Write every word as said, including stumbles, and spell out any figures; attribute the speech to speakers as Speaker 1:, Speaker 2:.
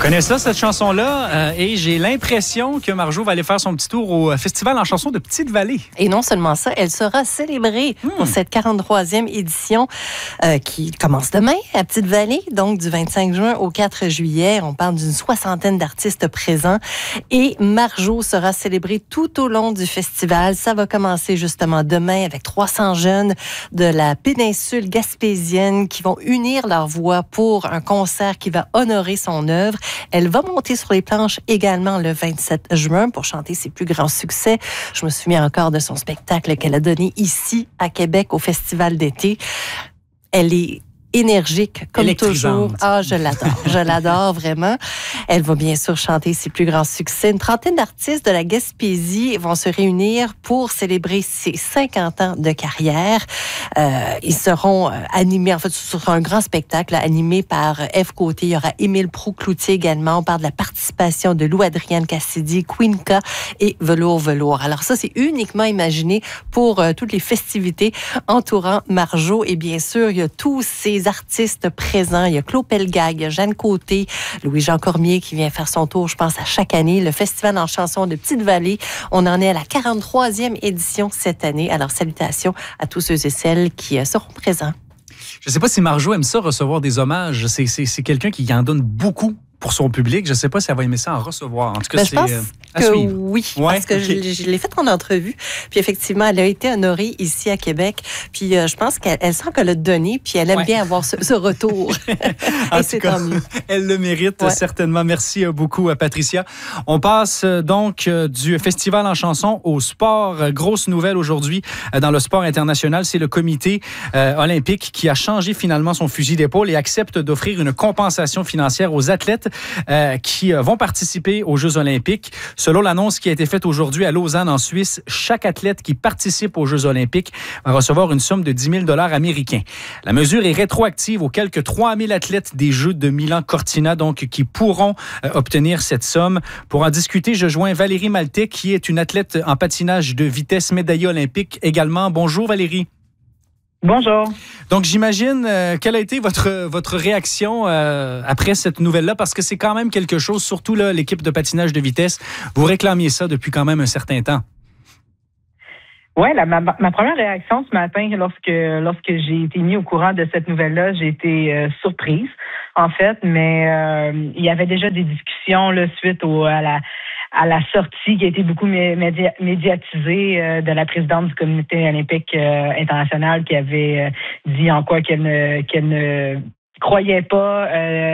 Speaker 1: connais ça, cette chanson-là, euh, et j'ai l'impression que Marjo va aller faire son petit tour au Festival en chanson de Petite-Vallée.
Speaker 2: Et non seulement ça, elle sera célébrée hmm. pour cette quarante-troisième édition euh, qui commence demain à Petite-Vallée, donc du vingt-cinq juin au quatre juillet. On parle d'une soixantaine d'artistes présents et Marjo sera célébrée tout au long du festival. Ça va commencer justement demain avec trois cents jeunes de la péninsule gaspésienne qui vont unir leurs voix pour un concert qui va honorer son œuvre. Elle va monter sur les planches également le vingt-sept juin pour chanter ses plus grands succès. Je me souviens encore de son spectacle qu'elle a donné ici à Québec au Festival d'été. Elle est énergique, comme toujours. Ah, je l'adore. Je l'adore vraiment. Elle va bien sûr chanter ses plus grands succès. Une trentaine d'artistes de la Gaspésie vont se réunir pour célébrer ses cinquante ans de carrière. Euh, ils seront animés, en fait, ce sera un grand spectacle animé par F. Côté. Il y aura Émile Proulx-Cloutier également. On parle de la participation de Lou-Adrienne Cassidy, Queen K et Velours Velours. Alors ça, c'est uniquement imaginé pour euh, toutes les festivités entourant Marjo. Et bien sûr, il y a tous ces artistes présents. Il y a Claude Pelgag, il y a Jeanne Côté, Louis-Jean Cormier qui vient faire son tour, je pense, à chaque année. Le Festival en chanson de Petite-Vallée, on en est à la quarante-troisième édition cette année. Alors, salutations à tous ceux et celles qui seront présents.
Speaker 1: Je ne sais pas si Marjo aime ça, recevoir des hommages. C'est, c'est, c'est quelqu'un qui en donne beaucoup pour son public. Je ne sais pas si elle va aimer ça en recevoir. En tout cas,
Speaker 2: ben,
Speaker 1: c'est
Speaker 2: je pense
Speaker 1: euh, à
Speaker 2: que
Speaker 1: suivre.
Speaker 2: Oui,
Speaker 1: ouais,
Speaker 2: parce que
Speaker 1: okay.
Speaker 2: je, je l'ai faite en entrevue. Puis effectivement, elle a été honorée ici à Québec. Puis euh, je pense qu'elle elle sent qu'elle a donné, puis elle aime ouais. bien avoir ce, ce retour.
Speaker 1: En
Speaker 2: Et
Speaker 1: tout
Speaker 2: c'est
Speaker 1: cas,
Speaker 2: tant mieux.
Speaker 1: Elle le mérite ouais. certainement. Merci beaucoup, Patricia. On passe donc du festival en chanson au sport. Grosse nouvelle aujourd'hui dans le sport international, c'est le comité euh, olympique qui a changé finalement son fusil d'épaule et accepte d'offrir une compensation financière aux athlètes euh, qui vont participer aux Jeux olympiques. Selon l'annonce qui a été faite aujourd'hui à Lausanne, en Suisse, chaque athlète qui participe aux Jeux olympiques va recevoir une somme de dix mille dollars américains. La mesure est rétroactive aux quelques trois mille athlètes des Jeux de Milan-Cortina, donc qui pourront euh, obtenir cette somme. Pour en discuter, je joins Valérie Maltais, qui est une athlète en patinage de vitesse médaillée olympique également. Bonjour Valérie.
Speaker 3: Bonjour.
Speaker 1: Donc, j'imagine, euh, quelle a été votre, votre réaction euh, après cette nouvelle-là? Parce que c'est quand même quelque chose, surtout là, l'équipe de patinage de vitesse, vous réclamiez ça depuis quand même un certain temps.
Speaker 3: Oui, ma, ma première réaction ce matin, lorsque lorsque j'ai été mis au courant de cette nouvelle-là, j'ai été euh, surprise, en fait, mais euh, il y avait déjà des discussions là, suite au, à la à la sortie qui a été beaucoup média- médiatisée euh, de la présidente du comité olympique euh, international qui avait euh, dit en quoi qu'elle ne, qu'elle ne croyait pas euh,